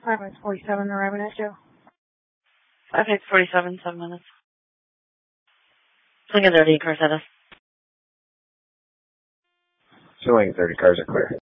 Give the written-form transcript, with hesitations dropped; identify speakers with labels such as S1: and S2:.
S1: 5:47, arriving at you.
S2: 5:47, 7 minutes. Swing of 30 cars at us.
S3: Showing 30 cars are clear.